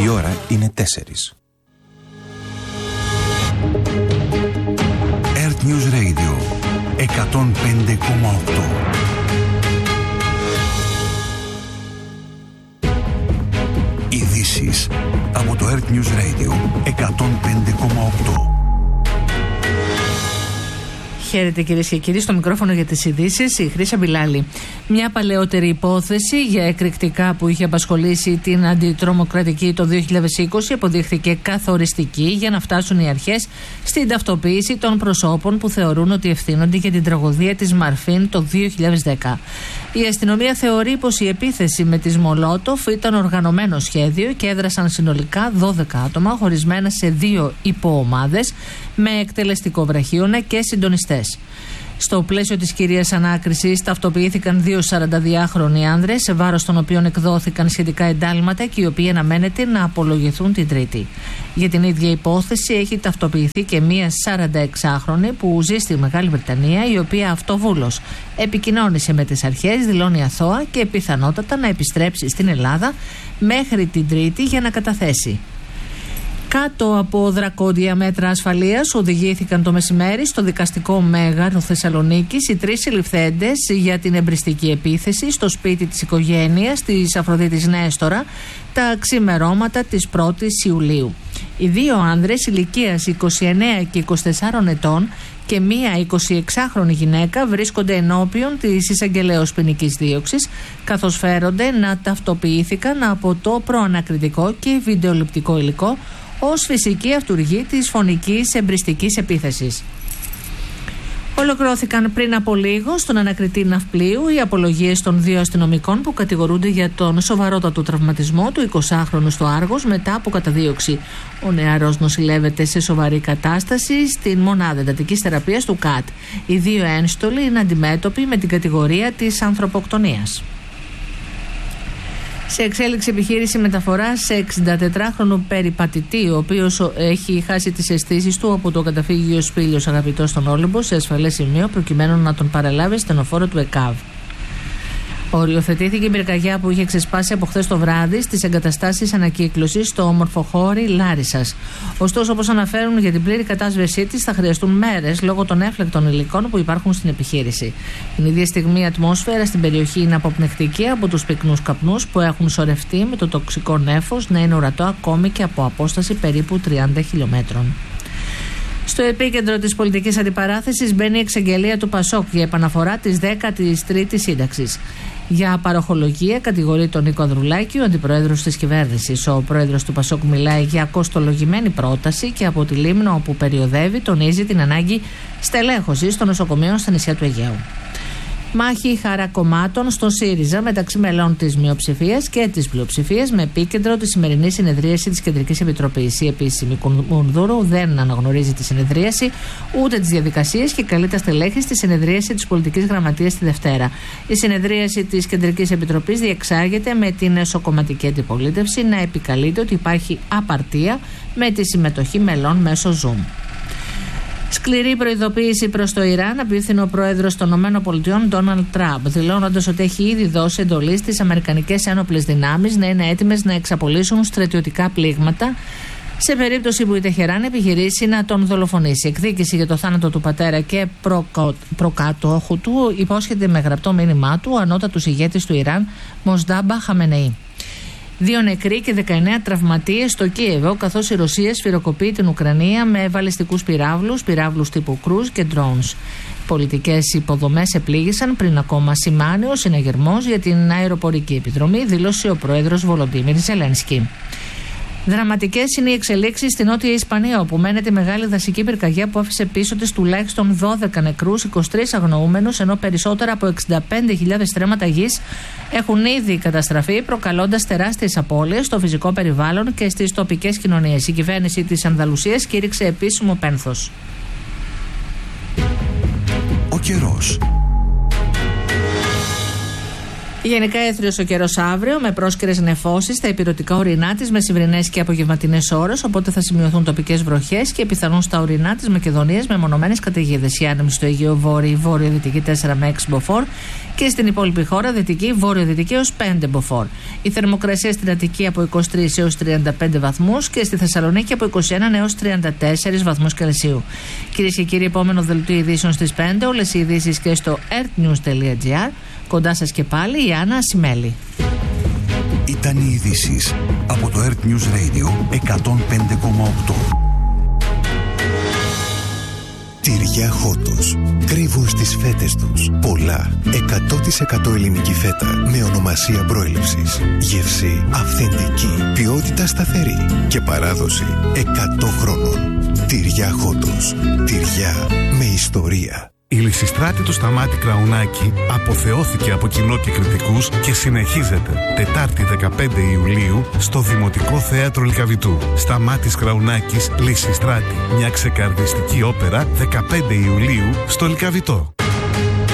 Η ώρα είναι 4. Earth News Radio 105,8. Ειδήσεις από το Earth News Radio 105,8. Χαίρετε κυρίες και κύριοι, στο μικρόφωνο για τις ειδήσεις η Χρύσα Μπιλάλη. Μια παλαιότερη υπόθεση για εκρηκτικά που είχε απασχολήσει την αντιτρομοκρατική το 2020 αποδείχθηκε καθοριστική για να φτάσουν οι αρχές στην ταυτοποίηση των προσώπων που θεωρούν ότι ευθύνονται για την τραγωδία της Μαρφίν το 2010. Η αστυνομία θεωρεί πως η επίθεση με τις Μολότοφ ήταν οργανωμένο σχέδιο και έδρασαν συνολικά 12 άτομα χωρισμένα σε 2 υποομάδες με εκτελεστικό βραχίωνα και συντονιστές. Στο πλαίσιο της κυρίας ανάκρισης ταυτοποιήθηκαν 2 42χρονοι άνδρες σε βάρος των οποίων εκδόθηκαν σχετικά εντάλματα και οι οποίοι αναμένεται να απολογηθούν την Τρίτη. Για την ίδια υπόθεση έχει ταυτοποιηθεί και μία 46χρονη που ζει στη Μεγάλη Βρετανία, η οποία αυτοβούλως επικοινώνησε με τις αρχές, δηλώνει αθώα και πιθανότατα να επιστρέψει στην Ελλάδα μέχρι την Τρίτη για να καταθέσει. Κάτω από δρακόντια μέτρα ασφαλείας οδηγήθηκαν το μεσημέρι στο δικαστικό μέγαρο Θεσσαλονίκης οι 3 συλληφθέντες για την εμπριστική επίθεση στο σπίτι της οικογένειας της Αφροδίτης Νέστορα τα ξημερώματα της 1ης Ιουλίου. Οι 2 άνδρες ηλικίας 29 και 24 ετών και μία 26χρονη γυναίκα βρίσκονται ενώπιον της εισαγγελέως ποινικής δίωξης, καθώς φέρονται να ταυτοποιήθηκαν από το προανακριτικό και βιντεοληπτικό υλικό ως φυσική αυτουργή της φωνικής εμπριστικής επίθεσης. Ολοκληρώθηκαν πριν από λίγο στον ανακριτή ναυπλίου οι απολογίες των 2 αστυνομικών που κατηγορούνται για τον σοβαρότατο τραυματισμό του 20χρονου στο Άργος μετά από καταδίωξη. Ο νεαρός νοσηλεύεται σε σοβαρή κατάσταση στην μονάδα εντατικής θεραπείας του ΚΑΤ. Οι 2 ένστολοι είναι αντιμέτωποι με την κατηγορία της ανθρωποκτονίας. Σε εξέλιξη επιχείρηση μεταφοράς σε 64χρονο περιπατητή, ο οποίος έχει χάσει τις αισθήσεις του από το καταφύγιο Σπήλιος Αγαπητός στον Όλυμπο σε ασφαλές σημείο προκειμένου να τον παραλάβει στενοφόρο του ΕΚΑΒ. Οριοθετήθηκε η πυρκαγιά που είχε ξεσπάσει από χθες το βράδυ στις εγκαταστάσεις ανακύκλωσης στο όμορφο χώρι Λάρισσας. Ωστόσο, όπως αναφέρουν, για την πλήρη κατάσβεσή της θα χρειαστούν μέρες λόγω των έφλεκτων υλικών που υπάρχουν στην επιχείρηση. Την ίδια στιγμή η ατμόσφαιρα στην περιοχή είναι αποπνιχτική από τους πυκνούς καπνούς που έχουν σωρευτεί με το τοξικό νέφος να είναι ορατό ακόμη και από απόσταση περίπου 30 χιλιόμετρων. Στο επίκεντρο της πολιτικής αντιπαράθεσης μπαίνει η εξαγγελία του ΠΑΣΟΚ για επαναφορά της 13ης σύνταξης. Για παροχολογία κατηγορεί τον Νίκο Ανδρουλάκη, ο αντιπρόεδρος της κυβέρνησης. Ο πρόεδρος του ΠΑΣΟΚ μιλάει για κοστολογημένη πρόταση και από τη Λίμνο, όπου περιοδεύει, τονίζει την ανάγκη στελέχωσης των νοσοκομείων στα νησιά του Αιγαίου. Μάχη χαρακομμάτων στο ΣΥΡΙΖΑ μεταξύ μελών της μειοψηφίας και της πλειοψηφίας με επίκεντρο τη σημερινή συνεδρίαση της Κεντρικής Επιτροπής. Η επίσημη Κουνδούρου δεν αναγνωρίζει τη συνεδρίαση ούτε τις διαδικασίες και καλεί τα στελέχη στη συνεδρίαση της Πολιτικής Γραμματείας τη Δευτέρα. Η συνεδρίαση της Κεντρικής Επιτροπής διεξάγεται με την εσωκομματική αντιπολίτευση να επικαλείται ότι υπάρχει απαρτία με τη συμμετοχή μελών μέσω Zoom. Σκληρή προειδοποίηση προς το Ιράν απίφθινε ο πρόεδρος των ΗΠΑ Ντόναλντ Τραμπ, δηλώνοντας ότι έχει ήδη δώσει εντολή στις αμερικανικές ένοπλες δυνάμεις να είναι έτοιμες να εξαπολύσουν στρατιωτικά πλήγματα σε περίπτωση που η Τεχεράν επιχειρήσει να τον δολοφονήσει. Εκδίκηση για το θάνατο του πατέρα και προκάτοχου του υπόσχεται με γραπτό μήνυμά του ο ανώτατος ηγέτης του Ιράν Μοσντάμπα Χαμενεή. 2 νεκροί και 19 τραυματίες στο Κίεβο, καθώς η Ρωσία σφυροκοπεί την Ουκρανία με βαλιστικούς πυράβλους τύπου Κρούζ και drones. Πολιτικές υποδομές επλήγησαν πριν ακόμα σημάνει ο συναγερμός για την αεροπορική επιδρομή, δήλωσε ο πρόεδρος Βολοντίμιρ Ζελένσκι. Δραματικές είναι οι εξελίξεις στην Νότια Ισπανία, όπου μένεται μεγάλη δασική πυρκαγιά που άφησε πίσω της τουλάχιστον 12 νεκρούς, 23 αγνοούμενους, ενώ περισσότερα από 65.000 στρέμματα γης έχουν ήδη καταστραφεί, προκαλώντας τεράστιες απώλειες στο φυσικό περιβάλλον και στις τοπικές κοινωνίες. Η κυβέρνηση της Ανδαλουσίας κήρυξε επίσημο πένθος. Ο καιρός. Γενικά έθριος ο καιρός αύριο με πρόσκαιρες νεφώσεις στα ηπειρωτικά ορεινά της με σημερινές και απογευματινές ώρες. Οπότε θα σημειωθούν τοπικές βροχές και πιθανόν στα ορεινά της Μακεδονίας με μονομένες καταιγίδες. Η άνεμη στο Αιγαίο βόρειο-δυτική 4 με 6 μποφόρ και στην υπόλοιπη χώρα δυτική βόρειο-δυτική έως 5 μποφόρ. Η θερμοκρασία στην Αττική από 23 έως 35 βαθμούς και στη Θεσσαλονίκη από 21 έως 34 βαθμούς Κελσίου. Κυρίες και κύριοι, επόμενο δελτίο ειδήσεων στις 5. Όλες οι ειδήσεις και στο earthnews.gr. Κοντά σας και πάλι η Άννα Ασημέλη. Ήταν οι ειδήσεις από το Earth News Radio 105,8. Τυριά Χότος. Κρύβουν στις φέτες τους πολλά 100% ελληνική φέτα με ονομασία προέλευσης. Γεύση αυθεντική, ποιότητα σταθερή και παράδοση 100 χρόνων. Τυριά Χότος. Τυριά με ιστορία. Η Λυσιστράτη του Σταμάτη Κραουνάκη αποθεώθηκε από κοινό και κριτικούς και συνεχίζεται Τετάρτη 15 Ιουλίου στο Δημοτικό Θέατρο Λυκαβητού. Σταμάτης Κραουνάκης, Λυσιστράτη, μια ξεκαρδιστική όπερα 15 Ιουλίου στο Λυκαβητό.